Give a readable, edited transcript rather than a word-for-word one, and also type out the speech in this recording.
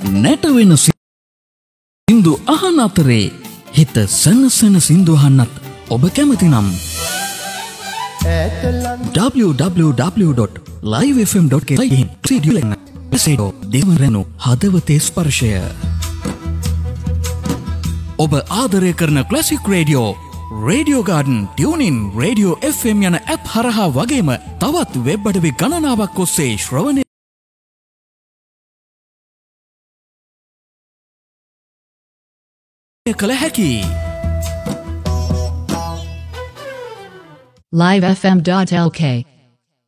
නැටවෙන සින්දු අහන අතරේ හිත සනසන සින්දු අහන්නත් ඔබ කැමති නම් www.livefm.lk දෙවරනු හදවතේ ස්පර්ශය. ඔබ ආදරය කරන classic radio, radio garden, tuning, radio FM යන ඇප් හරහා වගේම තවත් වෙබ් අඩවි ගණනාවක් ඔස්සේ ශ්‍රවණය කළ හැකි. livefm.lk